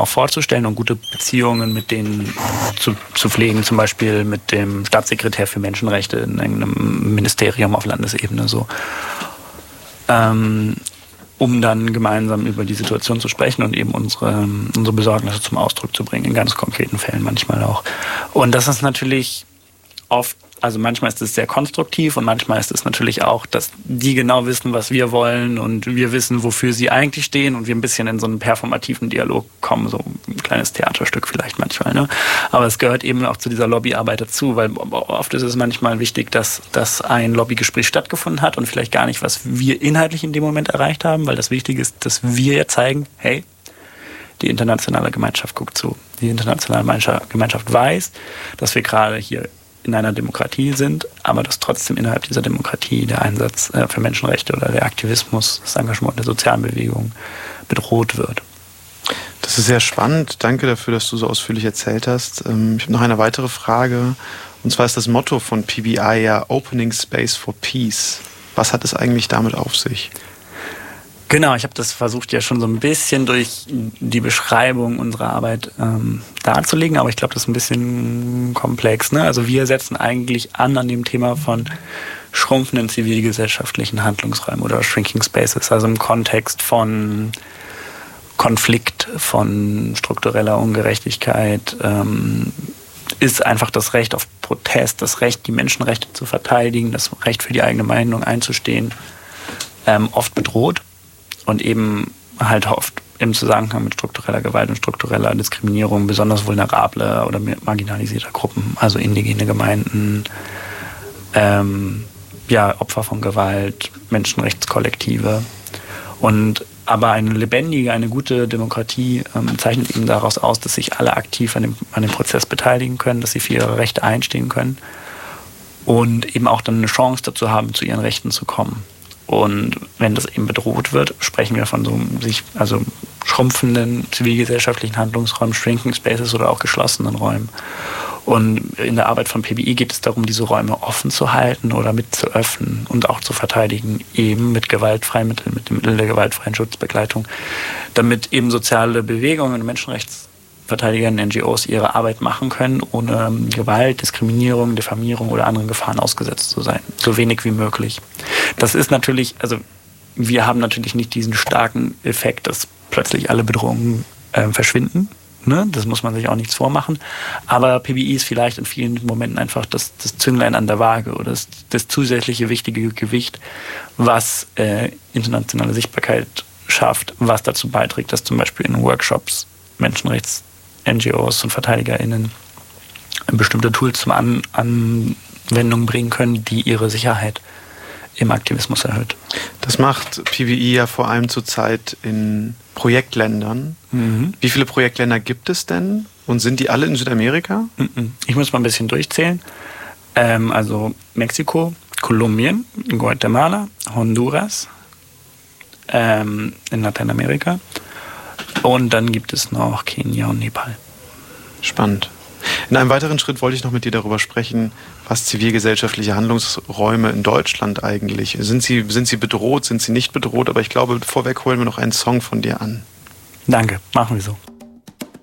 auch vorzustellen und gute Beziehungen mit denen zu pflegen, zum Beispiel mit dem Staatssekretär für Menschenrechte in einem Ministerium auf Landesebene so. Um dann gemeinsam über die Situation zu sprechen und eben unsere Besorgnisse zum Ausdruck zu bringen, in ganz konkreten Fällen manchmal auch. Und das ist natürlich oft, also manchmal ist es sehr konstruktiv und manchmal ist es natürlich auch, dass die genau wissen, was wir wollen und wir wissen, wofür sie eigentlich stehen und wir ein bisschen in so einen performativen Dialog kommen, so ein kleines Theaterstück vielleicht manchmal. Ne? Aber es gehört eben auch zu dieser Lobbyarbeit dazu, weil oft ist es manchmal wichtig, dass ein Lobbygespräch stattgefunden hat und vielleicht gar nicht, was wir inhaltlich in dem Moment erreicht haben, weil das Wichtige ist, dass wir ja zeigen, hey, die internationale Gemeinschaft guckt zu. Die internationale Gemeinschaft weiß, dass wir gerade hier in einer Demokratie sind, aber dass trotzdem innerhalb dieser Demokratie der Einsatz für Menschenrechte oder der Aktivismus, das Engagement der sozialen Bewegung bedroht wird. Das ist sehr spannend. Danke dafür, dass du so ausführlich erzählt hast. Ich habe noch eine weitere Frage. Und zwar ist das Motto von PBI ja Opening Space for Peace. Was hat es eigentlich damit auf sich? Genau, ich habe das versucht ja schon so ein bisschen durch die Beschreibung unserer Arbeit darzulegen, aber ich glaube, das ist ein bisschen komplex. Ne? Also wir setzen eigentlich an dem Thema von schrumpfenden zivilgesellschaftlichen Handlungsräumen oder Shrinking Spaces, also im Kontext von Konflikt, von struktureller Ungerechtigkeit, ist einfach das Recht auf Protest, das Recht, die Menschenrechte zu verteidigen, das Recht für die eigene Meinung einzustehen, oft bedroht. Und eben halt oft im Zusammenhang mit struktureller Gewalt und struktureller Diskriminierung besonders vulnerable oder marginalisierte Gruppen, also indigene Gemeinden, Opfer von Gewalt, Menschenrechtskollektive. Aber eine lebendige, eine gute Demokratie zeichnet eben daraus aus, dass sich alle aktiv an dem Prozess beteiligen können, dass sie für ihre Rechte einstehen können und eben auch dann eine Chance dazu haben, zu ihren Rechten zu kommen. Und wenn das eben bedroht wird, sprechen wir von so schrumpfenden zivilgesellschaftlichen Handlungsräumen, Shrinking Spaces oder auch geschlossenen Räumen. Und in der Arbeit von PBI geht es darum, diese Räume offen zu halten oder mit zu öffnen und auch zu verteidigen, eben mit gewaltfreien Mitteln, mit dem Mittel der gewaltfreien Schutzbegleitung, damit eben soziale Bewegungen und Menschenrechtsverteidiger, NGOs ihre Arbeit machen können, ohne Gewalt, Diskriminierung, Diffamierung oder anderen Gefahren ausgesetzt zu sein. So wenig wie möglich. Das ist natürlich, also wir haben natürlich nicht diesen starken Effekt, dass plötzlich alle Bedrohungen verschwinden. Ne? Das muss man sich auch nichts vormachen. Aber PBI ist vielleicht in vielen Momenten einfach das Zünglein an der Waage oder das zusätzliche wichtige Gewicht, was internationale Sichtbarkeit schafft, was dazu beiträgt, dass zum Beispiel in Workshops Menschenrechts-NGOs und VerteidigerInnen bestimmte Tools zum Anwendung bringen können, die ihre Sicherheit im Aktivismus erhöht. Das macht PBI ja vor allem zurzeit in Projektländern. Mhm. Wie viele Projektländer gibt es denn? Und sind die alle in Südamerika? Ich muss mal ein bisschen durchzählen. Also Mexiko, Kolumbien, Guatemala, Honduras, in Lateinamerika. Und dann gibt es noch Kenia und Nepal. Spannend. In einem weiteren Schritt wollte ich noch mit dir darüber sprechen, was zivilgesellschaftliche Handlungsräume in Deutschland eigentlich sind. Sie bedroht, sind sie nicht bedroht? Aber ich glaube, vorweg holen wir noch einen Song von dir an. Danke, machen wir so.